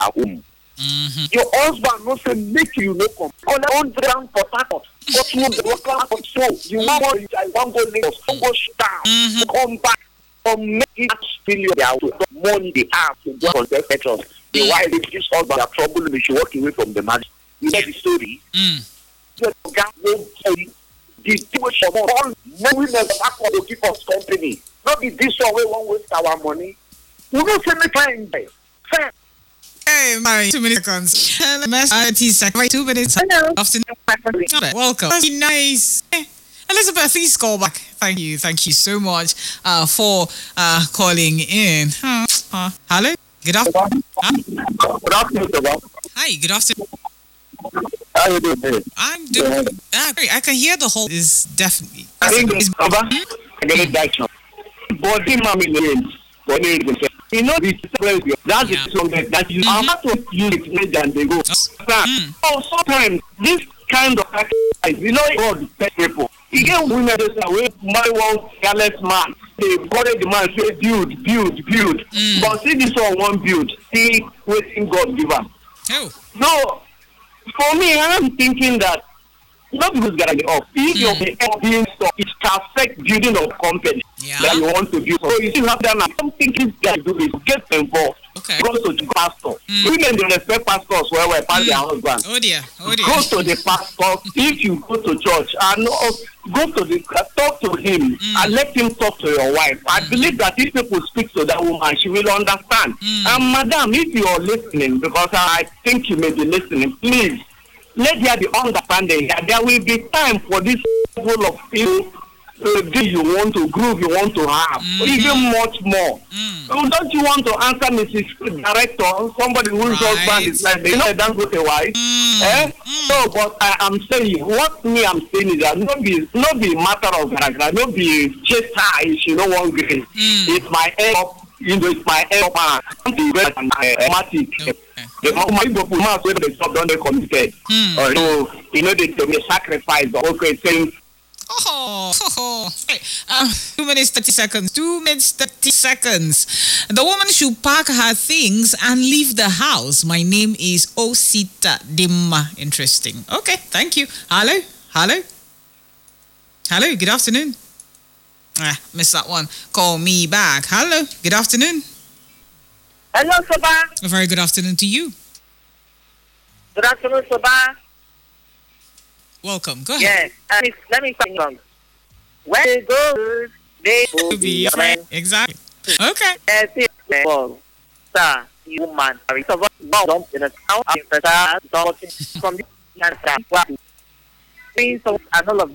at home. Your husband no say make you no come. On 100 for Port but you the local so you want I want go Lagos, go down, come back, make it feel the money they have to go on their petrol. The why they this husband are trouble we should walk away from the marriage. You know the story? The guy won't tell you the situation of all women back on the give us company. Not be this one we won't waste our money. We don't say me time there. Hey, Mary, 2 minutes seconds. 2 minutes. Hello. Afternoon. Welcome. That's nice. Elizabeth, please call back. Thank you so much for calling in. Hello. Good afternoon. Good afternoon, Hi. Good afternoon. How are you doing? I'm doing great. I can hear the whole is definitely. I think it's over. I get it back. Body mammy. You know this that's the song that you have to use it than they go. So sometimes this kind of sacrifice, you know, God pet people. You get women that say, my one careless man. They encourage the man say build. But see this one build. See waiting God give us. So for me, I'm thinking that not because gotta get off. If you're being stuck, it can affect building of company that you want to build. So you still have that now. Something this guy do is get involved. Go to the pastor. Women don't respect pastors where pass their husband. Oh dear. Go to the pastor. If you go to church and go to the talk to him and let him talk to your wife. I believe that if people speak to that woman, she will understand. And madam, if you are listening, because I think you may be listening, please. Let there be understanding that there will be time for this level of people you want to groove, you want to have, even much more. So don't you want to answer Mrs. Director, somebody whose husband is like, you know, don't go to wife? So, but I am saying, what me I'm saying is that not be matter of character, not be chase her if she don't want grace. It's my help, it's my help, something very dramatic. The Mama where the job done they committed. So, you know, they sacrifice the whole thing. 2 minutes 30 seconds. 2 minutes 30 seconds. The woman should pack her things and leave the house. My name is Osita Dimma. Interesting. Okay, thank you. Hello. Good afternoon. Missed that one. Call me back. Hello. Good afternoon. Hello, Soba. A very good afternoon to you. Good afternoon, Soba. Welcome. Go ahead. Yes. Let me sing song. When they go, they will be exactly. Okay. Sir, you man. Jump in a town from the so and all of